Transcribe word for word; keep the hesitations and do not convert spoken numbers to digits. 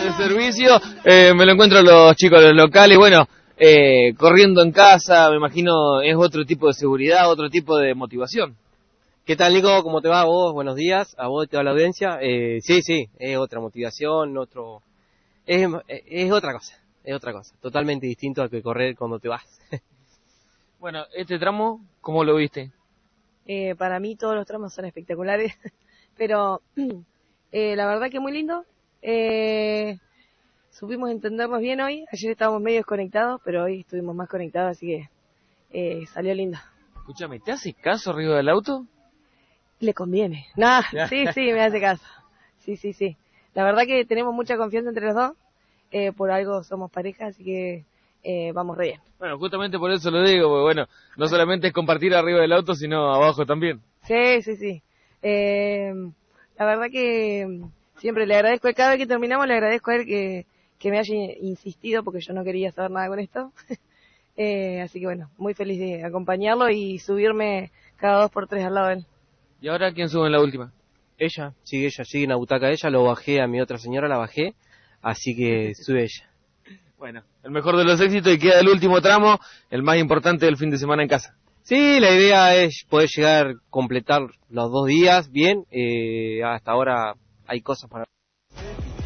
de servicio, eh, me lo encuentro los chicos, los locales, bueno, eh, corriendo en casa, me imagino es otro tipo de seguridad, otro tipo de motivación. ¿Qué tal, Nico? ¿Cómo te va a vos? Buenos días, a vos y a toda la audiencia. Eh, sí, sí, es otra motivación, otro, es, es otra cosa, es otra cosa, totalmente distinto a que correr cuando te vas. Bueno, este tramo, ¿cómo lo viste? Eh, para mí todos los tramos son espectaculares, pero eh, la verdad que muy lindo. Eh, supimos entendernos bien hoy. Ayer estábamos medio desconectados, pero hoy estuvimos más conectados, así que eh, salió lindo. Escúchame, ¿te hace caso arriba del auto? Le conviene. No, sí, sí, me hace caso. Sí, sí, sí. La verdad que tenemos mucha confianza entre los dos. Eh, por algo somos pareja, así que eh, vamos re bien. Bueno, justamente por eso lo digo, porque bueno, no solamente es compartir arriba del auto, sino abajo también. Sí, sí, sí. Eh, la verdad que siempre le agradezco, cada vez que terminamos le agradezco a él que, que me haya insistido, porque yo no quería saber nada con esto. eh, así que bueno, muy feliz de acompañarlo y subirme cada dos por tres al lado de él. ¿Y ahora quién sube en la última? Ella, sigue ella, sigue en la butaca de ella, lo bajé a mi otra señora, la bajé, así que sube ella. Bueno, el mejor de los éxitos y queda el último tramo, el más importante del fin de semana en casa. Sí, la idea es poder llegar, completar los dos días bien, eh, hasta ahora hay cosas para...